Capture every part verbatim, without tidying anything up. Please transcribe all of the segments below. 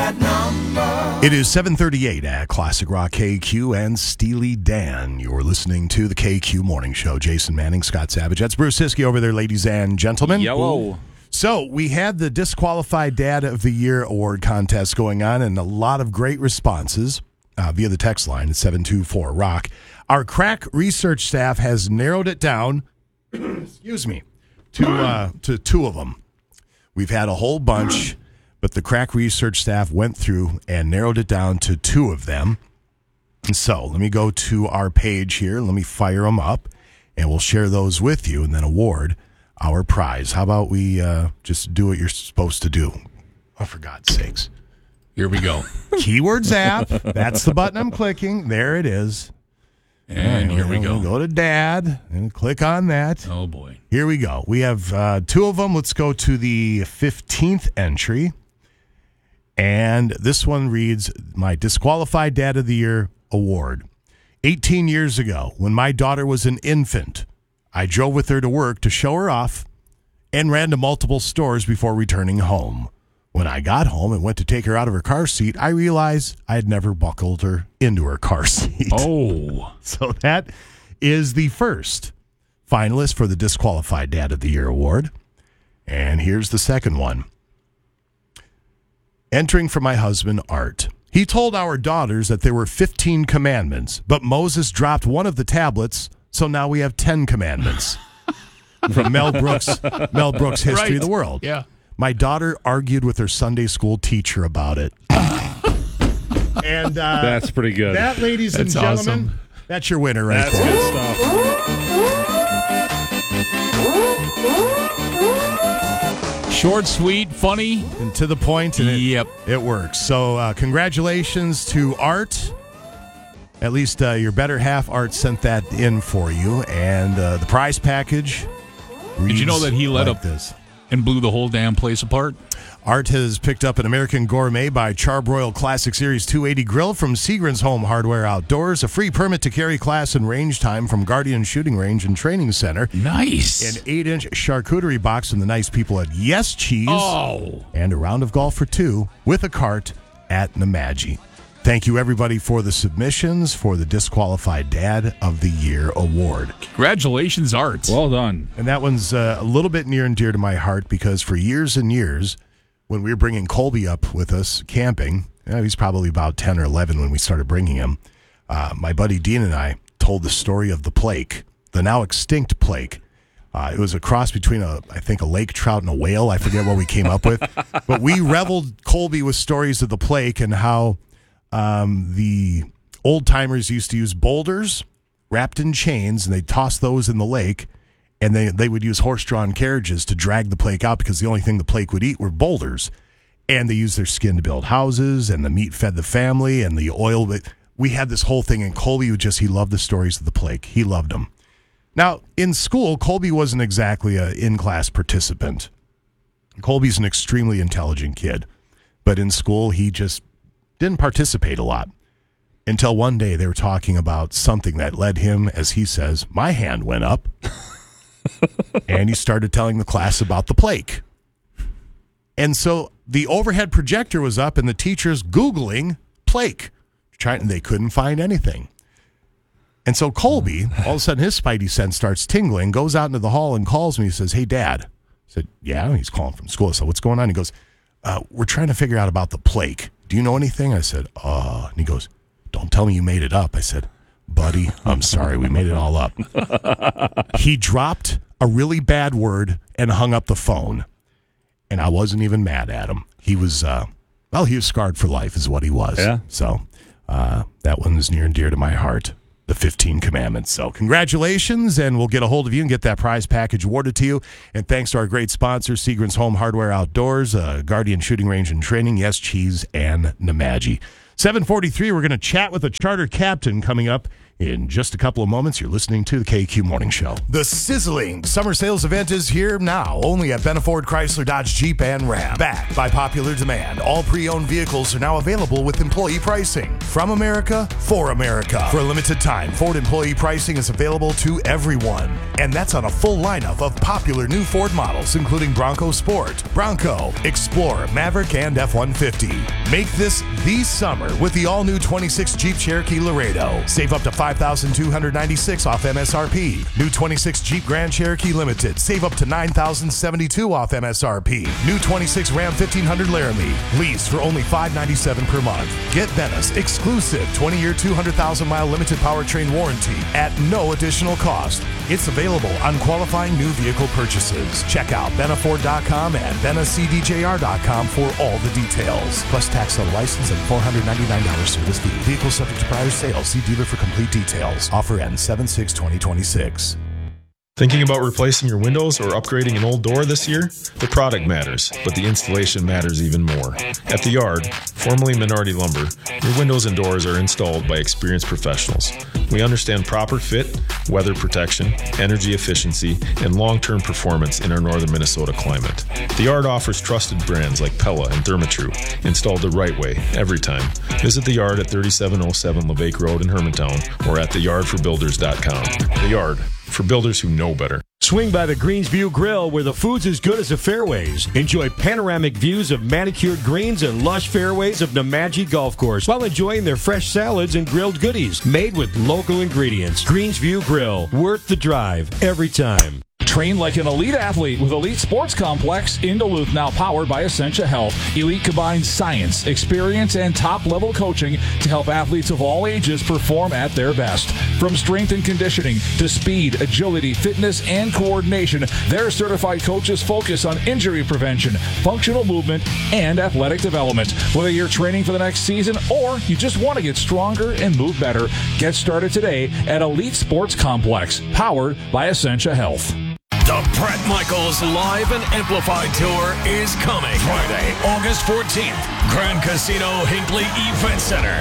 that number. It is seven thirty-eight at Classic Rock K Q and Steely Dan. You're listening to the K Q Morning Show. Jason Manning, Scott Savage. That's Bruce Siskey over there, ladies and gentlemen. Yellow. So we had the Disqualified Dad of the Year award contest going on, and a lot of great responses uh, via the text line at seven two four rock. Our crack research staff has narrowed it down, excuse me, to uh, to two of them. We've had a whole bunch, but the crack research staff went through and narrowed it down to two of them. So let me go to our page here. Let me fire them up, and we'll share those with you and then award our prize. How about we uh, just do what you're supposed to do? Oh, for God's sakes. Here we go. Keywords app. That's the button I'm clicking. There it is. And here we go. Go to Dad and click on that. Oh, boy. Here we go. We have uh, two of them. Let's go to the fifteenth entry. And this one reads, my Disqualified Dad of the Year award. eighteen years ago, when my daughter was an infant, I drove with her to work to show her off and ran to multiple stores before returning home. When I got home and went to take her out of her car seat, I realized I had never buckled her into her car seat. Oh. So that is the first finalist for the Disqualified Dad of the Year award. And here's the second one. Entering for my husband, Art. He told our daughters that there were fifteen commandments, but Moses dropped one of the tablets, so now we have ten commandments. From Mel Brooks, Mel Brooks' History Right. of the World. Yeah. My daughter argued with her Sunday school teacher about it. And uh, That's pretty good. that, ladies That's and gentlemen, awesome. that's your winner right That's there. good stuff. Short, sweet, funny. And to the point, and it, Yep. it works. So uh, congratulations to Art. At least uh, your better half, Art, sent that in for you. And uh, the prize package Did you know that he let like up this. and blew the whole damn place apart? Art has picked up an American Gourmet by Charbroil Classic Series two eighty grill from Seagren's Home Hardware Outdoors, a free permit to carry class and range time from Guardian Shooting Range and Training Center, Nice. an eight-inch charcuterie box from the nice people at Yes Cheese, Oh. and a round of golf for two with a cart at Namaji. Thank you, everybody, for the submissions for the Disqualified Dad of the Year award. Congratulations, Art. Well done. And that one's uh, a little bit near and dear to my heart because for years and years, when we were bringing Colby up with us camping, you know, he's probably about ten or eleven when we started bringing him, uh, my buddy Dean and I told the story of the plake, the now extinct plake. Uh, it was a cross between, a, I think, a lake trout and a whale. I forget what we came up with. But we reveled Colby with stories of the plake and how um, the old-timers used to use boulders wrapped in chains, and they'd toss those in the lake, and they, they would use horse-drawn carriages to drag the plake out because the only thing the plake would eat were boulders. And they used their skin to build houses, and the meat fed the family, and the oil. We had this whole thing, and Colby would just, he loved the stories of the plake. He loved them. Now, in school, Colby wasn't exactly an in-class participant. Colby's an extremely intelligent kid. But in school, he just didn't participate a lot. Until one day they were talking about something that led him, as he says, my hand went up. And he started telling the class about the plake. And so the overhead projector was up and the teacher's Googling plake. Trying, they couldn't find anything. And so Colby, all of a sudden his spidey sense starts tingling, goes out into the hall and calls me. He says, hey, Dad. I said, yeah, he's calling from school. So what's going on? He goes, uh, we're trying to figure out about the plake. Do you know anything? I said, uh, and he goes, don't tell me you made it up. I said, buddy, I'm sorry. We made it all up. He dropped a really bad word and hung up the phone. And I wasn't even mad at him. He was, uh, well, he was scarred for life is what he was. Yeah. So uh, that one is near and dear to my heart. The fifteen Commandments. So congratulations, and we'll get a hold of you and get that prize package awarded to you. And thanks to our great sponsors, Seagren's Home Hardware Outdoors, uh, Guardian Shooting Range and Training, Yes Cheese, and Namaji. seven forty-three, we're going to chat with a charter captain coming up In just a couple of moments, you're listening to the K Q Morning Show. The sizzling summer sales event is here now, only at Benna Ford Chrysler Dodge Jeep and Ram. Backed by popular demand, all pre-owned vehicles are now available with employee pricing. From America, for America. For a limited time, Ford employee pricing is available to everyone. And that's on a full lineup of popular new Ford models, including Bronco Sport, Bronco, Explorer, Maverick, and F one fifty. Make this the summer with the all-new twenty-six Jeep Cherokee Laredo. Save up to five thousand two hundred ninety-six dollars off M S R P. New twenty-six Jeep Grand Cherokee Limited. Save up to nine thousand seventy-two dollars off M S R P. New twenty-six Ram fifteen hundred Laramie. Lease for only five hundred ninety-seven dollars per month. Get Benna's exclusive twenty-year, two hundred thousand mile limited powertrain warranty at no additional cost. It's available on qualifying new vehicle purchases. Check out Benna Ford dot com and Benna C D J R dot com for all the details. Plus tax on license and four hundred ninety-nine dollars service fee. Vehicle subject to prior sale. See dealer for complete details. Offer ends seven six twenty twenty-six. Thinking about replacing your windows or upgrading an old door this year? The product matters, but the installation matters even more. At The Yard, formerly Minority Lumber, your windows and doors are installed by experienced professionals. We understand proper fit, weather protection, energy efficiency, and long-term performance in our northern Minnesota climate. The Yard offers trusted brands like Pella and Therma-Tru, installed the right way, every time. Visit The Yard at thirty-seven oh seven Levake Road in Hermantown or at the yard for builders dot com. The Yard, for builders who know better. Swing by the Greensview Grill, where the food's as good as the fairways. Enjoy panoramic views of manicured greens and lush fairways of Nemadji Golf Course while enjoying their fresh salads and grilled goodies made with local ingredients. Greensview Grill, worth the drive every time. Train like an elite athlete with Elite Sports Complex in Duluth, now powered by Essentia Health. Elite combines science, experience, and top-level coaching to help athletes of all ages perform at their best. From strength and conditioning to speed, agility, fitness, and coordination, their certified coaches focus on injury prevention, functional movement, and athletic development. Whether you're training for the next season or you just want to get stronger and move better, get started today at Elite Sports Complex, powered by Essentia Health. The Bret Michaels Live and Amplified Tour is coming Friday, August fourteenth, Grand Casino Hinckley Event Center.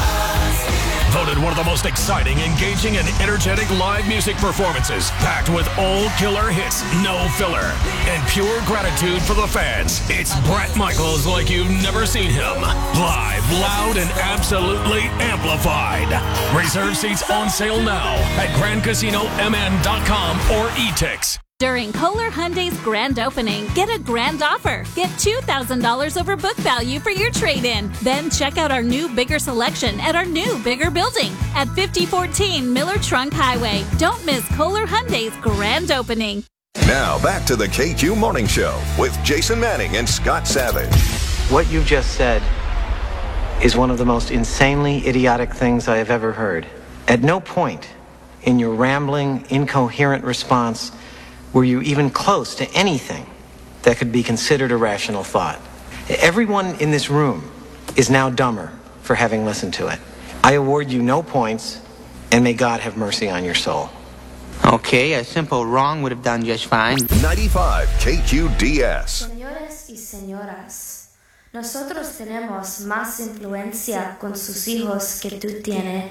Voted one of the most exciting, engaging, and energetic live music performances, packed with all killer hits, no filler, and pure gratitude for the fans. It's Bret Michaels like you've never seen him. Live, loud, and absolutely amplified. Reserve seats on sale now at grand casino m n dot com or e-tix. During Kohler Hyundai's grand opening, get a grand offer. Get two thousand dollars over book value for your trade-in. Then check out our new bigger selection at our new bigger building at fifty fourteen Miller Trunk Highway. Don't miss Kohler Hyundai's grand opening. Now back to the K Q Morning Show with Jason Manning and Scott Savage. What you just said is one of the most insanely idiotic things I have ever heard. At no point in your rambling, incoherent response were you even close to anything that could be considered a rational thought. Everyone in this room is now dumber for having listened to it. I award you no points, and may God have mercy on your soul. Okay, a simple wrong would have done just fine. ninety-five K Q D S. Señores y señoras, nosotros tenemos más influencia con sus hijos que tú tienes,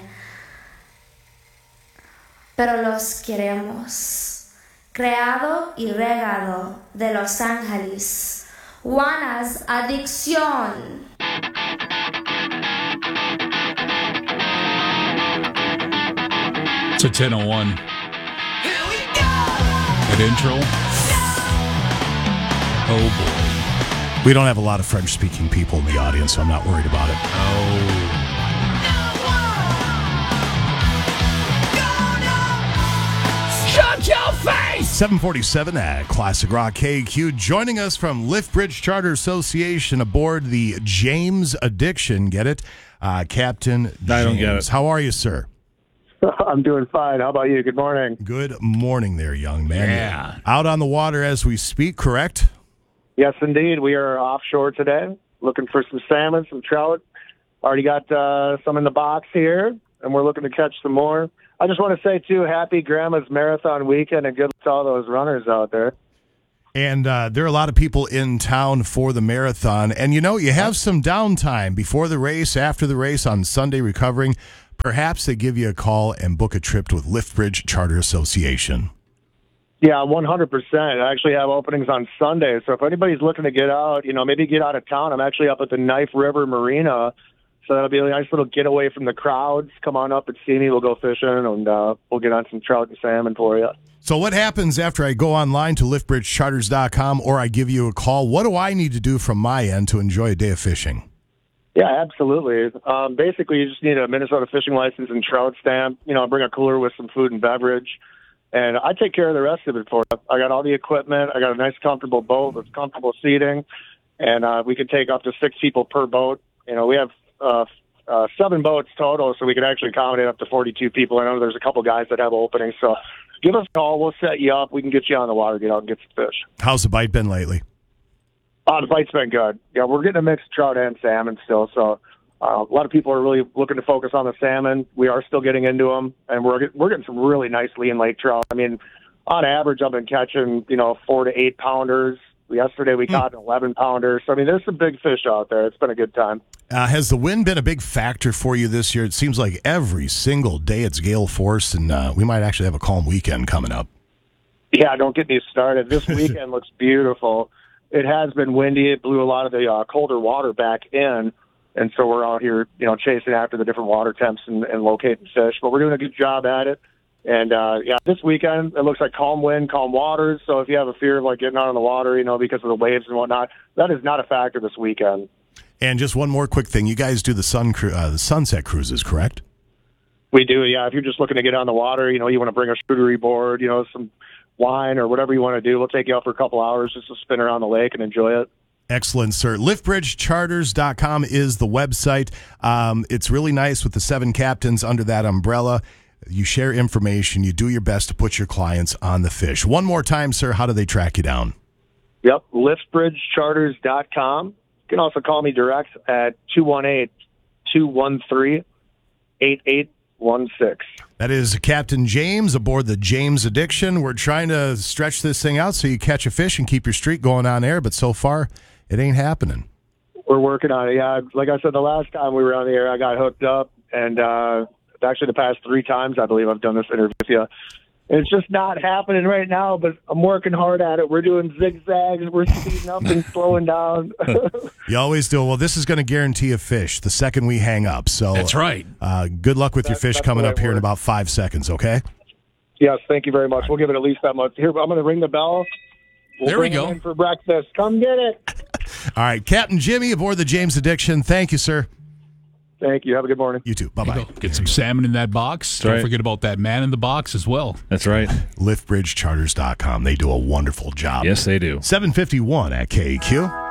pero los queremos. Creado y regado de Los Ángeles. Juana's Adicción. It's a ten oh one. Here we go! That intro. Oh, boy. We don't have a lot of French-speaking people in the audience, so I'm not worried about it. Oh. Shut your face! seven forty-seven at Classic Rock K Q. Joining us from Liftbridge Charter Association aboard the James Addiction. Get it? Uh, Captain James. I don't get it. How are you, sir? I'm doing fine. How about you? Good morning. Good morning there, young man. Yeah. Out on the water as we speak, correct? Yes, indeed. We are offshore today, looking for some salmon, some trout. Already got uh, some in the box here, and we're looking to catch some more. I just want to say, too, happy Grandma's Marathon weekend and good luck to all those runners out there. And uh, there are a lot of people in town for the marathon. And, you know, you have some downtime before the race, after the race, on Sunday recovering. perhaps they give you a call and book a trip with Liftbridge Charter Association. Yeah, one hundred percent. I actually have openings on Sunday. So if anybody's looking to get out, you know, maybe get out of town, I'm actually up at the Knife River Marina. So that'll be a nice little getaway from the crowds. Come on up and see me. We'll go fishing, and uh, we'll get on some trout and salmon for you. So what happens after I go online to lift bridge charters dot com or I give you a call? What do I need to do from my end to enjoy a day of fishing? Yeah, absolutely. Um, basically, you just need a Minnesota fishing license and trout stamp. You know, bring a cooler with some food and beverage. And I take care of the rest of it for you. I got all the equipment. I got a nice, comfortable boat with comfortable seating. And uh, we can take up to six people per boat. You know, we have uh, uh, seven boats total, so we can actually accommodate up to forty-two people. I know there's a couple guys that have openings. So give us a call. We'll set you up. We can get you on the water, get out and get some fish. How's the bite been lately? Uh, the bite's been good. Yeah, we're getting a mix of trout and salmon still. So uh, a lot of people are really looking to focus on the salmon. We are still getting into them, and we're get, we're getting some really nice lean lake trout. I mean, on average, I've been catching, you know, four to eight pounders. Yesterday we caught an eleven pounder. So, I mean, there's some big fish out there. It's been a good time. Uh, has the wind been a big factor for you this year? It seems like every single day it's gale force, and uh, we might actually have a calm weekend coming up. Yeah, don't get me started. This weekend looks beautiful. It has been windy. It blew a lot of the uh, colder water back in, and so we're out here, you know, chasing after the different water temps and, and locating fish. But we're doing a good job at it. And, uh, yeah, this weekend, it looks like calm wind, calm waters. So if you have a fear of, like, getting out on the water, you know, because of the waves and whatnot, that is not a factor this weekend. And just one more quick thing. You guys do the sun cru- uh, the sunset cruises, correct? We do, yeah. If you're just looking to get on the water, you know, you want to bring a charcuterie board, you know, some wine or whatever you want to do. We'll take you out for a couple hours just to spin around the lake and enjoy it. Excellent, sir. lift bridge charters dot com is the website. Um, it's really nice with the seven captains under that umbrella. You share information. You do your best to put your clients on the fish. One more time, sir, how do they track you down? Yep, lift bridge charters dot com. You can also call me direct at two one eight, two one three, eight eight one six. That is Captain James aboard the James Addiction. We're trying to stretch this thing out so you catch a fish and keep your streak going on air, but so far it ain't happening. We're working on it. Yeah, like I said, the last time we were on the air, I got hooked up, and uh, actually the past three times I believe I've done this interview with you. It's just not happening right now, but I'm working hard at it. We're doing zigzags. We're speeding up and slowing down. You always do. Well, this is going to guarantee a fish the second we hang up. So that's right. Uh, good luck with that, your fish coming up here in about five seconds, okay? Yes, thank you very much. We'll give it at least that much. Here, I'm going to ring the bell. We'll there we bring go. In for breakfast. Come get it. All right, Captain Jimmy aboard the James Addiction. Thank you, sir. Thank you. Have a good morning. You too. Bye-bye. Get some salmon in that box. That's Don't right. forget about that man in the box as well. That's right. lift bridge charters dot com. They do a wonderful job. Yes, they do. seven fifty-one at K A Q.